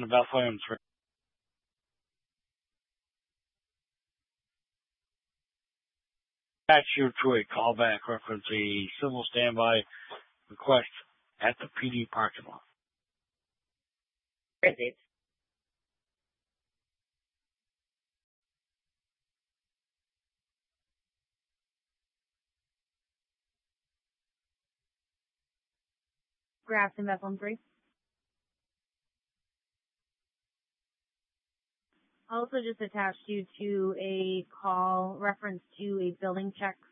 the Bethlehem Trail. Attach you to a callback reference a civil standby request at the PD parking lot. Great. Grafton, Bethlehem 3. Also just attached you to a call reference to a building check